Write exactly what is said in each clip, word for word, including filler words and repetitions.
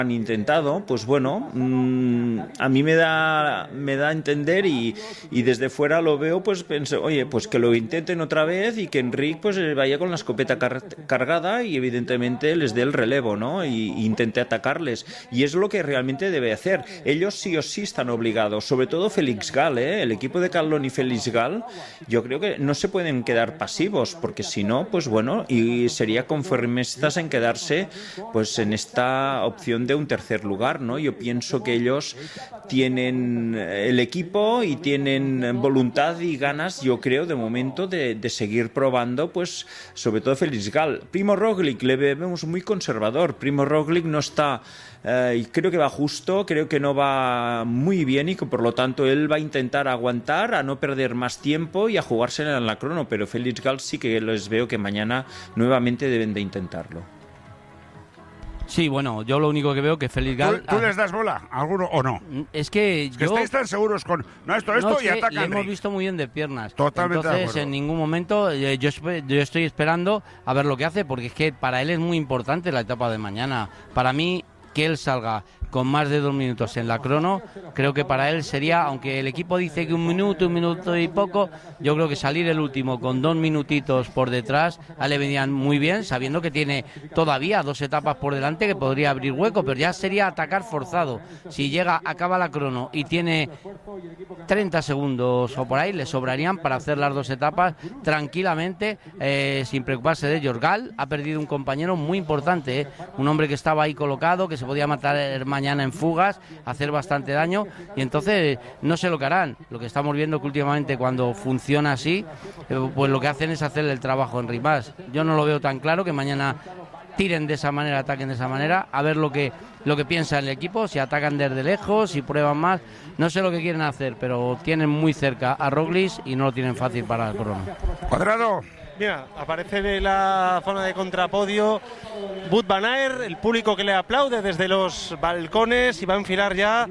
han intentado, pues bueno, mmm, a mí me da me da a entender y, y desde fuera lo veo, pues pienso, oye, pues que lo intenten otra vez y que Enric pues vaya con la escopeta car cargada y evidentemente les dé el relevo, ¿no? Y, y intente atacarles. Y es lo que realmente debe hacer. Ellos sí o sí están obligados, sobre todo Félix Gal, ¿eh? El equipo de Carlón y Félix Gal, yo creo que no se pueden quedar pasivos, porque si no, pues bueno, y sería conformistas en quedarse pues en esta opción de un tercer lugar, ¿no? Yo pienso que ellos tienen el equipo y tienen voluntad y ganas, yo creo, de momento de, de seguir probando, pues sobre todo Félix Gal. Primo Roglic le vemos muy conservador. Primo Roglic no está, eh, creo que va justo, creo que no va muy bien y que por lo tanto él va a intentar aguantar, a no perder más tiempo y a jugársela en la crono, pero Félix Gal sí que les veo que mañana nuevamente deben de intentarlo. Sí, bueno, yo lo único que veo que Félix Gal... ¿Tú, tú les das bola a alguno o no? Es que es yo... que estáis tan seguros con... No, esto, esto no, y atacan. Le hemos visto muy bien de piernas. Totalmente. Entonces, en ningún momento eh, yo, yo estoy esperando a ver lo que hace, porque es que para él es muy importante la etapa de mañana. Para mí, que él salga con más de dos minutos en la crono, creo que para él sería, aunque el equipo dice que un minuto, un minuto y poco, yo creo que salir el último con dos minutitos por detrás, a él le venían muy bien, sabiendo que tiene todavía dos etapas por delante que podría abrir hueco, pero ya sería atacar forzado. Si llega, acaba la crono y tiene treinta segundos o por ahí, le sobrarían para hacer las dos etapas tranquilamente, eh, sin preocuparse de ellos. Gal ha perdido un compañero muy importante, eh, un hombre que estaba ahí colocado, que se podía matar mañana en fugas, hacer bastante daño, y entonces no sé lo que harán. Lo que estamos viendo que últimamente cuando funciona así, pues lo que hacen es hacer el trabajo en Enric Mas. Yo no lo veo tan claro que mañana tiren de esa manera, ataquen de esa manera, a ver lo que lo que piensa el equipo, si atacan desde lejos, si prueban más, no sé lo que quieren hacer, pero tienen muy cerca a Roglic y no lo tienen fácil para el crono. Cuadrado. Mira, aparece en la zona de contrapodio Wout van Aert, el público que le aplaude desde los balcones y va a enfilar ya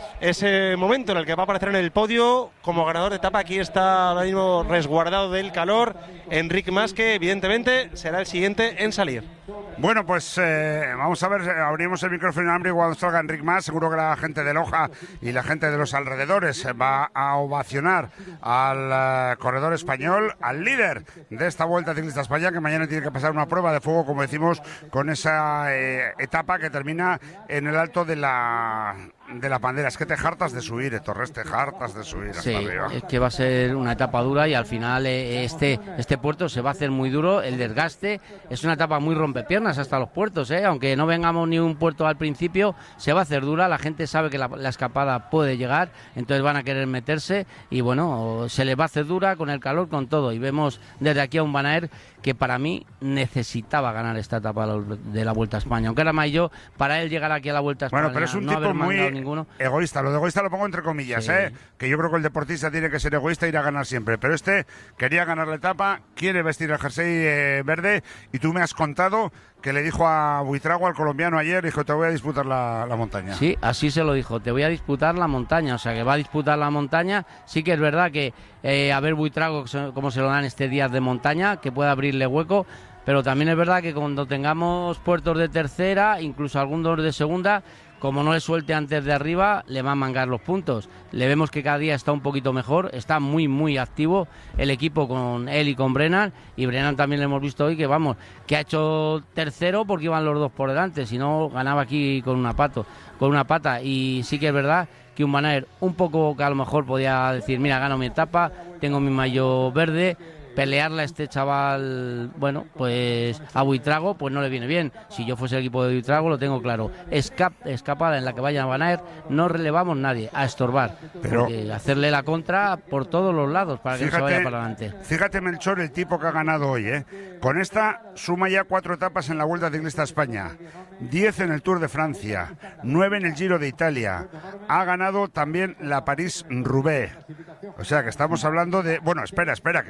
ese momento en el que va a aparecer en el podio como ganador de etapa. Aquí está ahora mismo resguardado del calor Enric Mas, que evidentemente será el siguiente en salir. Bueno, pues eh, vamos a ver, abrimos el micrófono hambre cuando salga Enric Mas. Seguro que la gente de Loja y la gente de los alrededores va a ovacionar al uh, corredor español, al líder de esta Vuelta Ciclista España, que mañana tiene que pasar una prueba de fuego, como decimos, con esa eh, etapa que termina en el alto de la... de la Pandera. Es que te hartas de subir, eh, Torres, te hartas de subir hasta sí, arriba. Es que va a ser una etapa dura y al final eh, este este puerto se va a hacer muy duro, el desgaste, es una etapa muy rompepiernas hasta los puertos, eh, aunque no vengamos ni un puerto al principio, se va a hacer dura, la gente sabe que la, la escapada puede llegar, entonces van a querer meterse y bueno, se les va a hacer dura con el calor, con todo, y vemos desde aquí a un Van Aert que para mí necesitaba ganar esta etapa de la Vuelta a España, aunque era más yo, para él llegar aquí a la Vuelta a España, bueno, pero es un no tipo muy ninguno. egoísta, lo de egoísta lo pongo entre comillas, sí. ¿eh? Que yo creo que el deportista tiene que ser egoísta e ir a ganar siempre, pero este quería ganar la etapa, quiere vestir el jersey eh, verde, y tú me has contado que le dijo a Buitrago, al colombiano, ayer, dijo, te voy a disputar la, la montaña. Sí, así se lo dijo, te voy a disputar la montaña, o sea que va a disputar la montaña. Sí que es verdad que eh, a ver Buitrago cómo se lo dan este día de montaña, que pueda abrirle hueco, pero también es verdad que cuando tengamos puertos de tercera, incluso algunos de segunda, como no le suelte antes de arriba, le va a mangar los puntos. Le vemos que cada día está un poquito mejor, está muy, muy activo el equipo con él y con Brennan, y Brennan también le hemos visto hoy que, vamos, que ha hecho tercero porque iban los dos por delante, si no ganaba aquí con una, pato, con una pata, y sí que es verdad que un Van Aert un poco que a lo mejor podía decir, mira, gano mi etapa, tengo mi maillot verde, pelearle a este chaval, bueno, pues a Buitrago, pues no le viene bien. Si yo fuese el equipo de Buitrago, lo tengo claro. Escap, escapada en la que vaya a Van Aert, no relevamos nadie, a estorbar. Pero hacerle la contra por todos los lados para que fíjate, no se vaya para adelante. Fíjate, Melchor, el tipo que ha ganado hoy, ¿eh? Con esta suma ya cuatro etapas en la Vuelta Ciclista España, diez en el Tour de Francia, nueve en el Giro de Italia. Ha ganado también la París-Roubaix. O sea que estamos hablando de... Bueno, espera, espera, que este también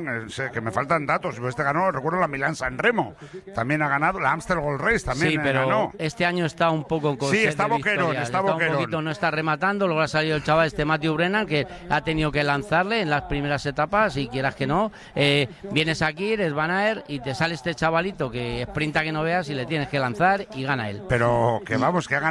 también, eh, sé que me faltan datos. Este ganó, recuerdo, la Milán San Remo. También ha ganado la Amstel Gold Race, también sí, pero ganó. Este año está un poco con Sí, está Boquerón, está, está Boquerón. Un poquito, no está rematando, luego ha salido el chaval este Matthew Brennan, que ha tenido que lanzarle en las primeras etapas, y quieras que no, eh, vienes aquí, eres Van Aert, y te sale este chavalito que sprinta que no veas y le tienes que lanzar y gana él. Pero que vamos, que ha